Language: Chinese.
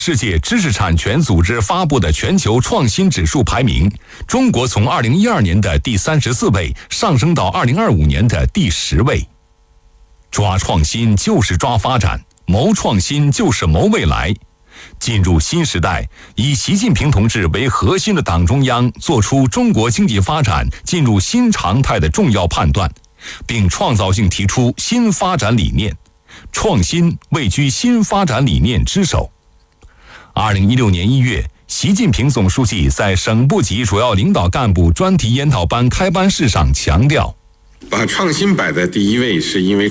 世界知识产权组织发布的全球创新指数排名，中国从2012年的第34位上升到2025年的第10位。抓创新就是抓发展，谋创新就是谋未来。进入新时代，以习近平同志为核心的党中央做出中国经济发展进入新常态的重要判断，并创造性提出新发展理念，创新位居新发展理念之首。2016年1月，习近平总书记在省部级主要领导干部专题研讨班开班式上强调， 把创新摆在第一位，是因为